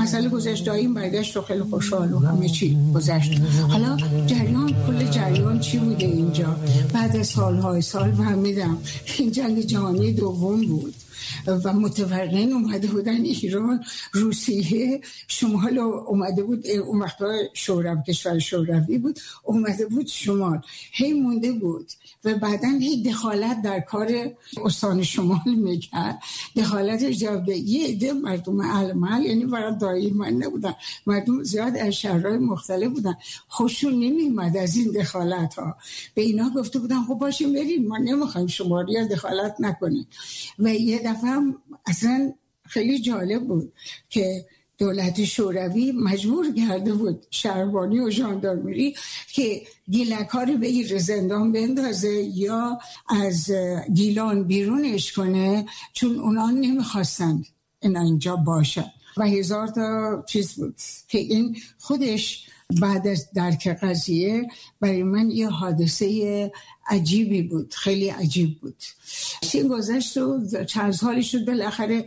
مسئله گذشت، داییم برگشت و خیلی خوشحال و همه چی گذشت. حالا کل جریان چی بوده اینجا؟ بعد از سالهای سال فهمیدم این جنگ جهانی دوم بود و متفرقین اومده بودن ایران، روسیه، شمال اومده بود، اون وقتا کشور شوروی بود، اومده بود شمال، هی مونده بود و بعداً هی دخالت در کار استان شمال میکرد. دخالتش جواب یه عده مردم اهل، یعنی فقط دایی من نبودن، مردم زیاد از شهرهای مختلف بودن، خوششون نمیومد از این دخالت ها. به اینا گفته بودن خب باشیم بریم، ما نمیخوایم شمالیا دخالت نکنید. و یه دفعه هم اصلا خیلی جالب بود که دولت شوروی مجبور کرده بود شهربانی و ژاندارمری که گیلک‌ها رو بگیره زندان بندازه یا از گیلان بیرونش کنه، چون اونا نمیخواستن اینجا باشن و هزار تا چیز بود که این خودش بعد از درک قضیه برای من یه حادثه عجیبی بود، خیلی عجیب بود. این گذشت و چند سالی شد، بالاخره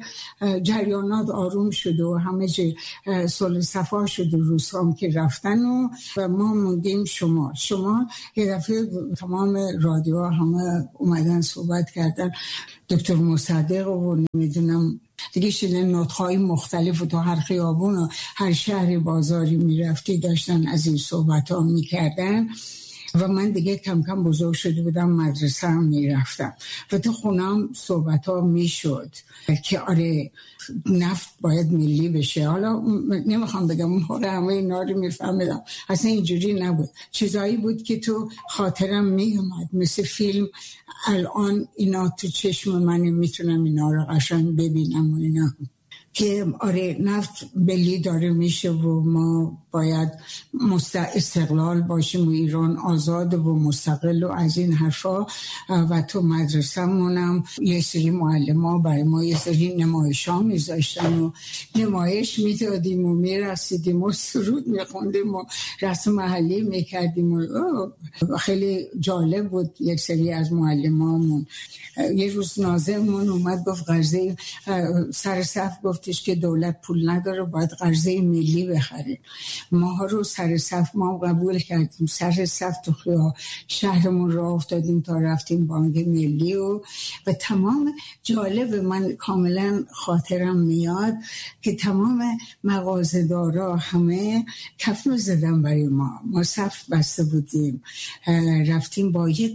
جریانات آروم شد و همه جای صلح صفا شد و روسام که رفتن و ما موندیم شمال. یه دفعه تمام رادیوها همه اومدن صحبت کردن، دکتر مصدق و نمیدونم دیگه شده نطقهای مختلف و تو هر خیابون و هر شهر بازاری میرفتی داشتن از این صحبت ها میکردن و من دیگه کم کم بزرگ شده بودم، مدرسه هم میرفتم و تو خونم صحبت ها میشد که آره نفت باید ملی بشه. حالا نمیخوام بگم اون موقع همه اینا رو میفهمیدم، اصلا اینجوری نبود، چیزایی بود که تو خاطرم میومد مثل فیلم. الان اینا تو چشم من میتونم اینا رو قشنگ ببینم و اینا که آره نفت ملی داره میشه و ما باید استقلال باشیم و ایران آزاد و مستقل و از این حرفا. و تو مدرسه‌مونم یه سری معلم‌ها برای ما یه سری نمایش‌ها میذاشتن و نمایش میدادیم و میرسیدیم و سرود میخوندیم و رسم محلی میکردیم و خیلی جالب بود. یک سری از معلمامون یه روز ناظرمون اومد گفت قرضه سر صف گفتش که دولت پول نداره باید قرضه ملی بخره. ما رو سر صف ما قبول کردیم، سر صف تو شهرمون راه افتادیم تا رفتیم بانک ملی و تمام جالب. من کاملا خاطرم میاد که تمام مغازه‌دارا همه کف می‌زدن برای ما صف بسته بودیم، رفتیم با یک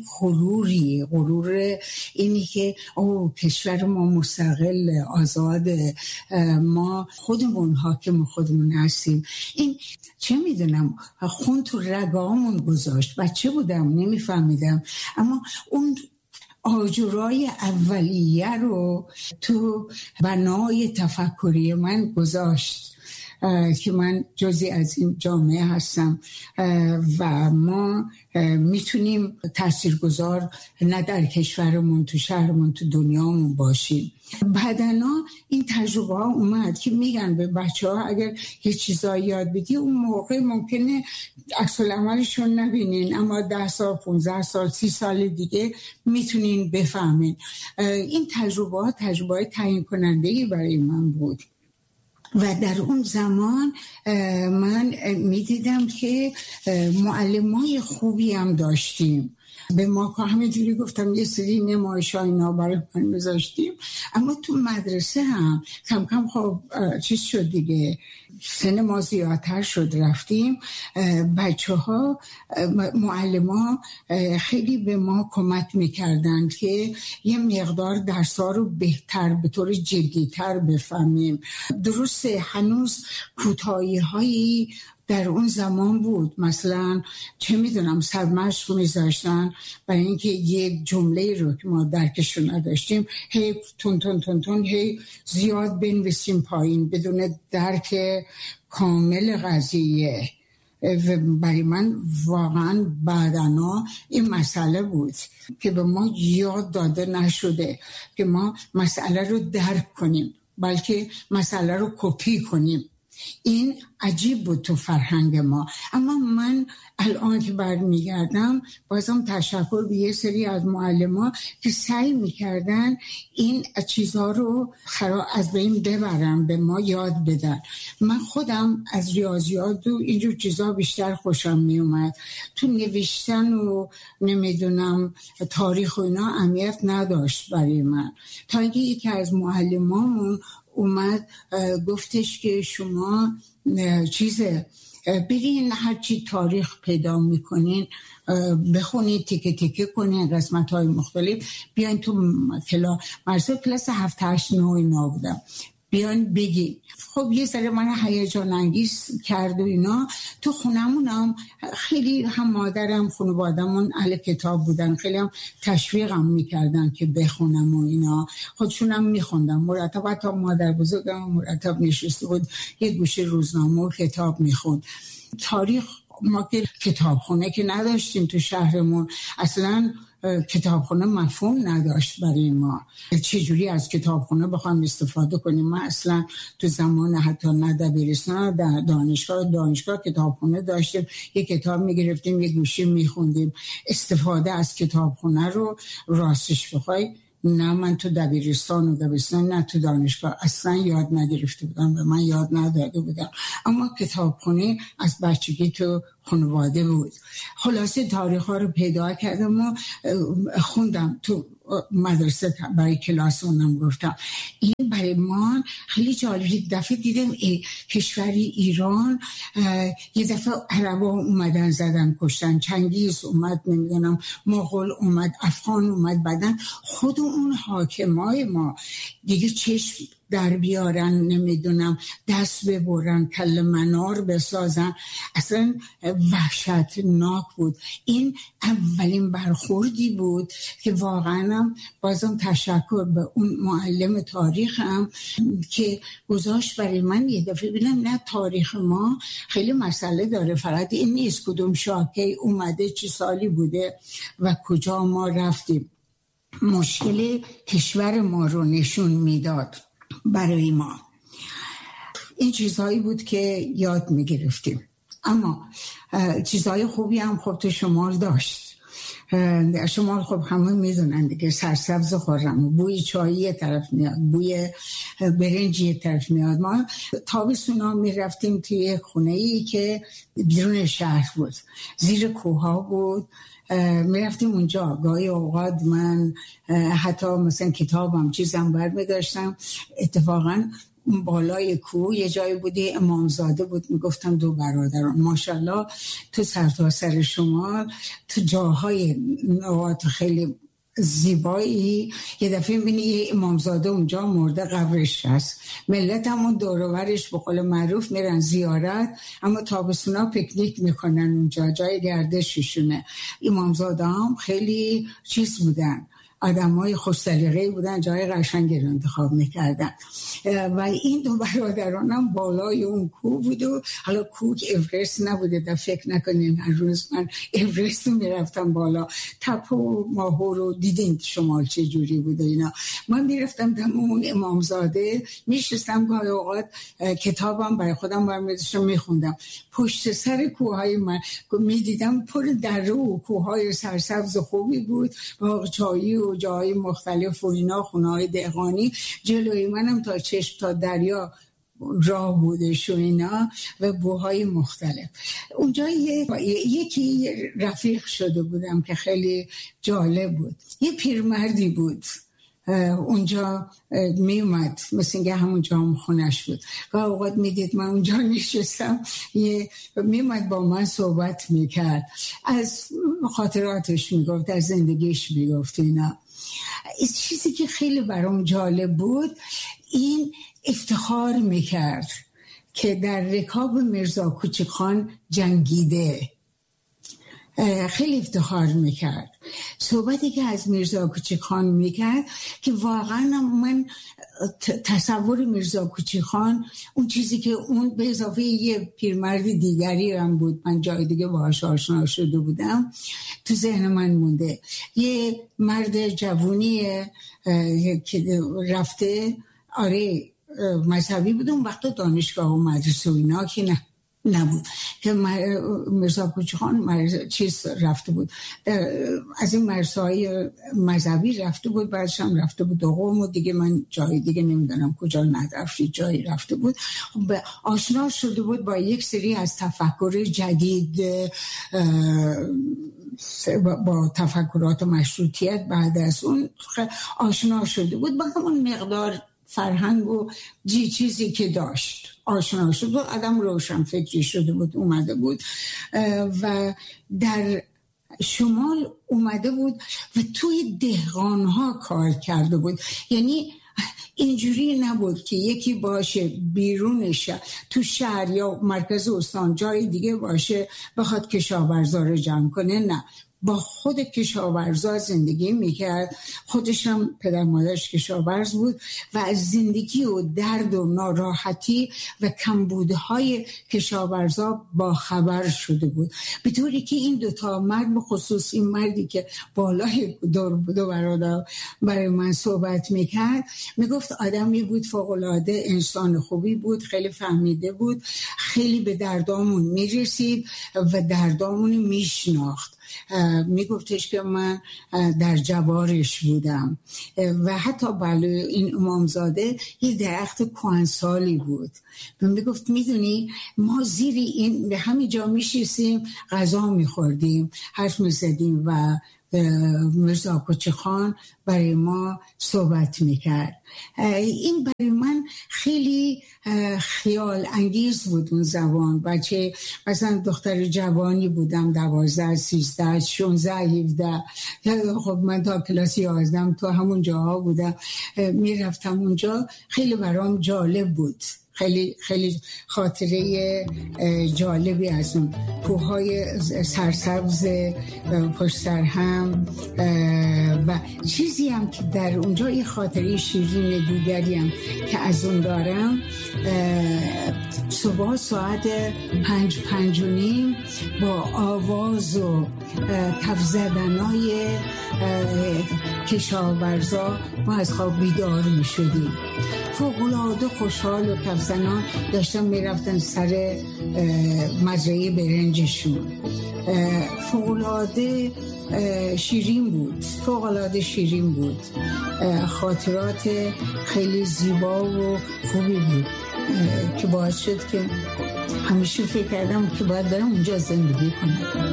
غرور اینی که کشور ما مستقل آزاده، ما خودمون حاکم خودمون هستیم. این چه میدونم خون تو رگامون گذاشت. بچه بودم نمیفهمیدم، اما اون آجرای اولیه رو تو بنای تفکری من گذاشت که من جزئی از این جامعه هستم و ما میتونیم تاثیرگذار نه در کشورمون، تو شهرمون، تو دنیامون باشیم. بعدنا این تجربه ها اومد که میگن به بچه ها اگر یه چیزایی یاد بدی اون موقع ممکنه عکس العملشون نبینین، اما 10 سال 15 سال 30 سال دیگه میتونین بفهمین. این تجربه تعیین کننده‌ای برای من بود و در اون زمان من میدیدم که معلمای خوبی هم داشتیم. به ما که همینجوری گفتم یه سری نمایش‌های اینا برای من میذاشتیم، اما تو مدرسه هم کم کم خب چیز شد دیگه، سن ما زیادتر شد، رفتیم بچه‌ها معلم‌ها خیلی به ما کمک میکردن که یه مقدار درس‌ها رو بهتر به طور جدی‌تر بفهمیم. درسته هنوز کوتاهی‌هایی در اون زمان بود، مثلا چه میدونم سرمشق میذاشتن برای اینکه یک جمله رو که ما درکش رو نداشتیم هی تون هی زیاد بنویسیم پایین بدون درک کامل قضیه. و برای من واقعا بعدنا این مسئله بود که به ما یاد داده نشده که ما مسئله رو درک کنیم، بلکه مسئله رو کپی کنیم. این عجیب بود تو فرهنگ ما. اما من الان که برمیگردم بازم تشکر به یه سری از معلم‌ها که سعی میکردن این چیزها رو از بین ببرن، به ما یاد بدن. من خودم از ریاضیات و اینجور چیزها بیشتر خوشم میومد. تو نوشتن و نمیدونم تاریخ و اینا اهمیت نداشت برای من، تا اینکه یکی از معلمامون اومد گفتش که شما برین هرچی تاریخ پیدا میکنین بخونید، تیکه تیکه کنین قسمت های مختلف، بیاین تو کلاس 7 8 9 اینا بودم، بیان بگی. خب یه ذره من هیجان انگیز کرد و اینا. تو خونمونم خیلی هم مادرم خانوادمون اهل کتاب بودن، خیلی هم تشویقم میکردن که بخونم و اینا، خودشونم میخوندم مرتب. حتی مادر بزرگم مرتب نشسته بود یه گوشه روزنامه و کتاب میخوند. تاریخ ما که کتابخونه که نداشتیم تو شهرمون، اصلا کتابخونه مفهوم نداشت برای ما. چجوری از کتابخونه بخوام استفاده کنیم؟ ما اصلا تو زمان حتی نه دبیرستان در دانشگاه کتابخونه داشتیم، یه کتاب میگرفتیم یه گوشی میخوندیم. استفاده از کتابخونه رو راستش بخوای نه من تو دبیرستان نه تو دانشگاه اصلا یاد نگرفته بودم، به من یاد نداده بودم. اما کتابخونه از بچگی تو خانواده بود. خلاصه تاریخ ها رو پیدا کردم و خوندم تو مدرسه، برای کلاس اونم گفتم. این برای ما خیلی جالب. دفعه دیدم کشوری ایران یه دفعه عربا اومدن زدن کشتن، چنگیز اومد، نمیدونم مغول اومد، افغان اومد، بعدن خود اون حاکمای ما دیگه چشم در بیارن، نمیدونم دست ببرن، کله منار بسازن. اصلا وحشتناک بود. این اولین برخوردی بود که واقعا بازم تشکر به اون معلم تاریخم که گذاشت برای من یه دفعه ببینم نه تاریخ ما خیلی مسئله داره، فقط این نیست کدوم شاکی اومده چه سالی بوده و کجا ما رفتیم. مشکل کشور ما رو نشون میداد برای ما. این چیزهایی بود که یاد میگرفتیم. اما چیزهای خوبی هم خب تو شمال داشت. شمال خب همه میدونن دیگه، سرسبز خورم، بوی چایی یه طرف میاد، بوی برنج یه طرف میاد. ما تابستونا میرفتیم توی یک خونه‌ای که بیرون شهر بود، زیر کوها بود، میرفتیم اونجا. گاهی اوقات من حتی مثلا کتابم چیزم برمی‌داشتم. اتفاقا بالای کوه یه جایی بودی امامزاده بود، میگفتم 2 برادران ماشاءالله تو سرتاسر شمال تو جاهای نقاط خیلی زیبایی یه دفعه میبینی یه امامزاده اونجا مرده قبرش هست. ملت همون دور و برش به قول معروف میرن زیارت، اما تابستونا پیکنیک میکنن اونجا، جای گردششونه. امامزاده هم خیلی چیز بودن، آدمای خوش سلیقه‌ای بودن، جای قشنگی رو انتخاب میکردن. و این 2 برادرانم بالای اون کوه بود و حالا کوه اورست نبوده، در فکر نکنین هر روز من اورست میرفتم بالا. تپه و ماهو رو دیدین شمال چه جوری بوده اینا. من میرفتم دم اون امامزاده میشستم، گاهی اوقات کتابم برای خودم برمی‌داشتم میخوندم. پشت سر کوههای من میدیدم پر دره و کوههای سرسبز خوبی بود، باغچه‌ای و جای مختلف و اینا، خونه‌های دهقانی. جلوی منم تا چشم تا دریا راه بودش و اینا و بوهای مختلف. اونجا یکی رفیق شده بودم که خیلی جالب بود. یه پیرمردی بود اونجا می اومد، مثل اینکه همونجا هم خونش بود. و اوقات میدید من اونجا نشستم، می اومد با من صحبت میکرد، از خاطراتش میگفت، از زندگیش میگفت اینا. چیزی که خیلی برام جالب بود، این افتخار میکرد که در رکاب میرزا کوچکخان جنگیده. خیلی افتخار میکرد. صحبتی که از میرزا کوچکخان میکرد که واقعا من تصور میرزا کوچکخان، اون چیزی که اون به اضافه یه پیرمرد دیگری هم بود، من جای دیگه باهاش آشنا شده بودم، تو ذهن من مونده. یه مرد جوونیه که رفته، آره مذهبی بود. اون وقتا دانشگاه و مدرسه و اینا که نبود که میرزا کوچخان چیز رفته بود، از این مرزهای مذهبی رفته بود، بعدش هم رفته بود قم و دیگه من جای دیگه نمیدونم کجا ندرفتی جایی رفته بود. آشنا شده بود با یک سری از تفکر جدید، با تفکرات مشروطیت. بعد از اون آشنا شده بود با همون مقدار فرهنگ و چیزی که داشت آشنا شد و آدم روشن فکری شده بود، اومده بود و در شمال اومده بود و توی دهقانها کار کرده بود. یعنی اینجوری نبود که یکی باشه بیرونش تو شهر یا مرکز استان جای دیگه باشه بخواد کشاورزا رو جمع کنه، نه، با خود کشاورزا زندگی میکرد. خودش هم پدر مادرش کشاورز بود و از زندگی و درد و ناراحتی و کمبودهای کشاورزا با خبر شده بود، به طوری که این دوتا مرد، به خصوص این مردی که بالای دور بود و برای من صحبت میکرد، میگفت آدمی بود فوق‌العاده، انسان خوبی بود، خیلی فهمیده بود، خیلی به دردامون میرسید و دردامون میشناخت. میگفتش که من در جوارش بودم و حتی بالای این امامزاده یه درخت کهنسالی بود. میگفت میدونی ما زیر این به همین جا میشستیم غذا میخوردیم، حرف میزدیم و میرزا کوچخان برای ما صحبت میکرد. این برای من خیلی خیال انگیز بود اون زمان. بچه مثلا دختر جوانی بودم، 12 13 16 17. خب من تا کلاس 11 تو همون جاها بودم، میرفتم اونجا. خیلی برام جالب بود، خیلی خیلی خاطره جالبی از اون کوههای سرسبز پشت سر هم و چیزی هم که در اونجا یه خاطره شیرین دیگری هم که از اون دارم. صبح ساعت 5:05 با آواز و کف زدنای کشاورزا ما از خواب بیدار می شدیم، فوق‌العاده خوشحال و کف زنان داشتن می رفتن سر مزرعه برنجشون. فوق‌العاده شیرین بود، فوق‌العاده شیرین بود. خاطرات خیلی زیبا و خوبی بود که باعث شد که همیشه فکر کردم که باید برم اونجا زندگی کنم.